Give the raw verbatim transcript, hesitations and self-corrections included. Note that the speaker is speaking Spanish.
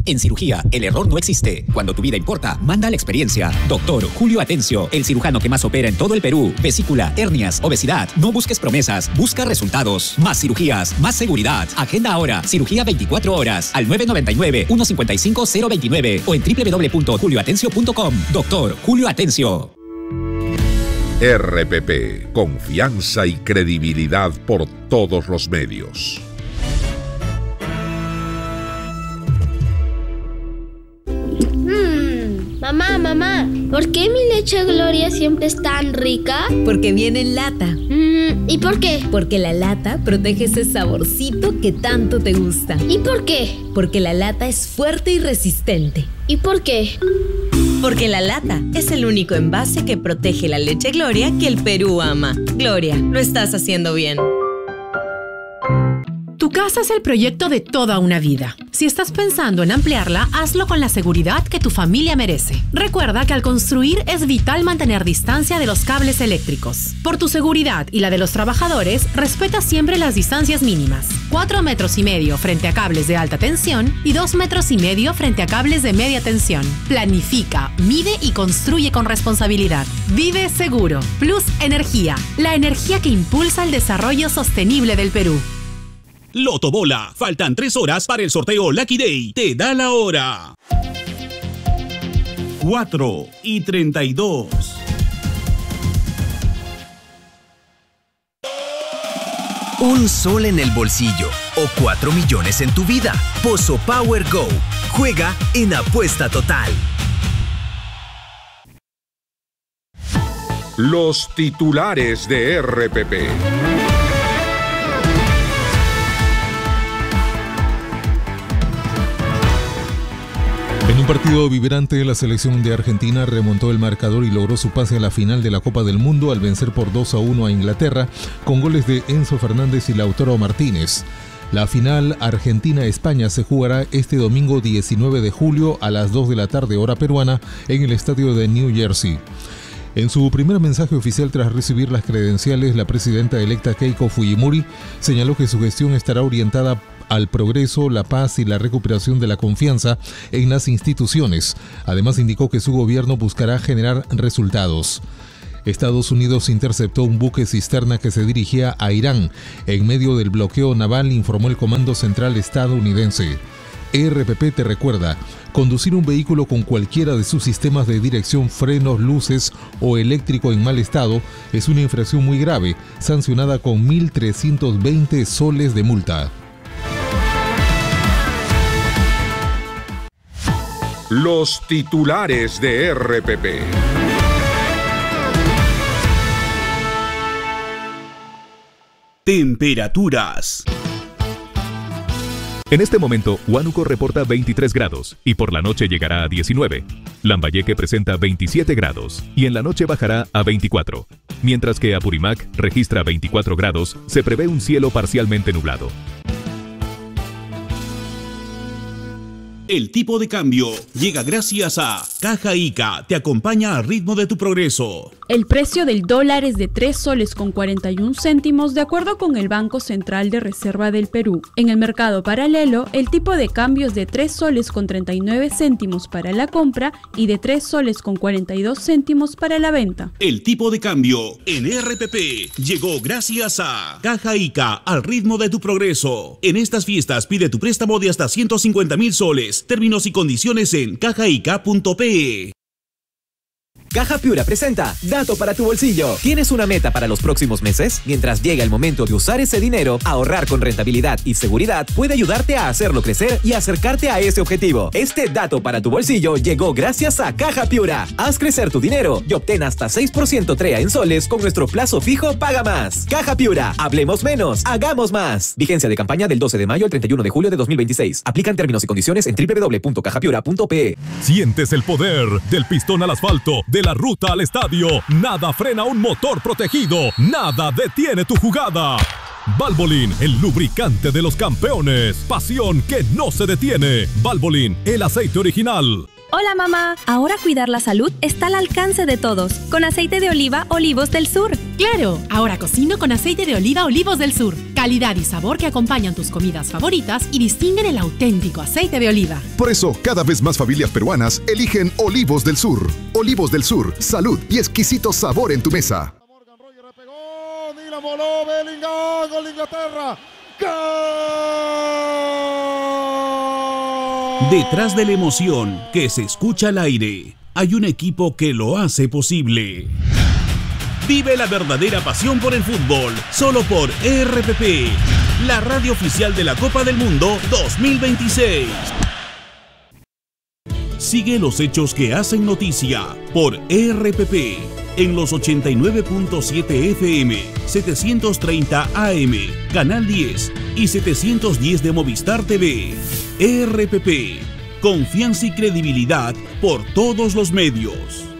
En cirugía, el error no existe. Cuando tu vida importa, manda la experiencia. Doctor Julio Atencio, el cirujano que más opera en todo el Perú. Vesícula, hernias, obesidad. No busques promesas, busca resultados. Más cirugías, más seguridad. Agenda ahora, cirugía veinticuatro horas, al nueve nueve nueve, uno cinco cinco, cero dos nueve o en doble u doble u doble u punto julio atencio punto com. Doctor Julio Atencio. R P P, confianza y credibilidad por todos los medios. Mm, mamá, mamá, ¿por qué mi leche Gloria siempre es tan rica? Porque viene en lata. Mm, ¿y por qué? Porque la lata protege ese saborcito que tanto te gusta. ¿Y por qué? Porque la lata es fuerte y resistente. ¿Y por qué? Porque la lata es el único envase que protege la leche Gloria que el Perú ama. Gloria, lo estás haciendo bien. Tu casa es el proyecto de toda una vida. Si estás pensando en ampliarla, hazlo con la seguridad que tu familia merece. Recuerda que al construir es vital mantener distancia de los cables eléctricos. Por tu seguridad y la de los trabajadores, respeta siempre las distancias mínimas. Cuatro metros y medio frente a cables de alta tensión y dos metros y medio frente a cables de media tensión. Planifica, mide y construye con responsabilidad. Vive seguro. Plus Energía, la energía que impulsa el desarrollo sostenible del Perú. Loto Bola, faltan tres horas para el sorteo Lucky Day. Te da la hora. cuatro y treinta y dos. Un sol en el bolsillo o cuatro millones en tu vida. Pozo Power Go. Juega en Apuesta Total. Los titulares de R P P. En un partido vibrante, la selección de Argentina remontó el marcador y logró su pase a la final de la Copa del Mundo al vencer por dos a uno a Inglaterra con goles de Enzo Fernández y Lautaro Martínez. La final Argentina-España se jugará este domingo diecinueve de julio a las dos de la tarde hora peruana en el estadio de New Jersey. En su primer mensaje oficial tras recibir las credenciales, la presidenta electa Keiko Fujimori señaló que su gestión estará orientada al progreso, la paz y la recuperación de la confianza en las instituciones. Además, indicó que su gobierno buscará generar resultados. Estados Unidos interceptó un buque cisterna que se dirigía a Irán en medio del bloqueo naval, informó el Comando Central estadounidense. R P P te recuerda, conducir un vehículo con cualquiera de sus sistemas de dirección, frenos, luces o eléctrico en mal estado es una infracción muy grave, sancionada con mil trescientos veinte soles de multa. Los titulares de R P P. Temperaturas. En este momento, Huánuco reporta veintitrés grados y por la noche llegará a diecinueve. Lambayeque presenta veintisiete grados y en la noche bajará a veinticuatro. Mientras que Apurímac registra veinticuatro grados, se prevé un cielo parcialmente nublado. El tipo de cambio llega gracias a Caja Ica, te acompaña al ritmo de tu progreso. El precio del dólar es de tres soles con cuarenta y un céntimos de acuerdo con el Banco Central de Reserva del Perú. En el mercado paralelo, el tipo de cambio es de tres soles con treinta y nueve céntimos para la compra y de tres soles con cuarenta y dos céntimos para la venta. El tipo de cambio en R P P llegó gracias a Caja Ica, al ritmo de tu progreso. En estas fiestas pide tu préstamo de hasta ciento cincuenta mil soles. Términos y condiciones en cajaica punto pe. Caja Piura presenta Dato para tu bolsillo. ¿Tienes una meta para los próximos meses? Mientras llega el momento de usar ese dinero, ahorrar con rentabilidad y seguridad puede ayudarte a hacerlo crecer y acercarte a ese objetivo. Este Dato para tu bolsillo llegó gracias a Caja Piura. Haz crecer tu dinero y obtén hasta seis por ciento TREA en soles con nuestro plazo fijo Paga Más. Caja Piura, hablemos menos, hagamos más. Vigencia de campaña del doce de mayo al treinta y uno de julio de dos mil veintiséis. Aplican términos y condiciones en doble u doble u doble u punto caja piura punto pe. Sientes el poder del pistón al asfalto, de la ruta al estadio. Nada frena un motor protegido. Nada detiene tu jugada. Valvoline, el lubricante de los campeones. Pasión que no se detiene. Valvoline, el aceite original. Hola mamá, ahora cuidar la salud está al alcance de todos, con aceite de oliva Olivos del Sur. ¡Claro! Ahora cocino con aceite de oliva Olivos del Sur. Calidad y sabor que acompañan tus comidas favoritas y distinguen el auténtico aceite de oliva. Por eso, cada vez más familias peruanas eligen Olivos del Sur. Olivos del Sur, salud y exquisito sabor en tu mesa. Y la voló Bellingham, gol de Inglaterra. ¡Gol! Detrás de la emoción que se escucha al aire, hay un equipo que lo hace posible. Vive la verdadera pasión por el fútbol, solo por R P P, la radio oficial de la Copa del Mundo dos mil veintiséis. Sigue los hechos que hacen noticia por R P P en los ochenta y nueve punto siete F M, setecientos treinta A M, Canal diez y setecientos diez de Movistar T V. R P P, confianza y credibilidad por todos los medios.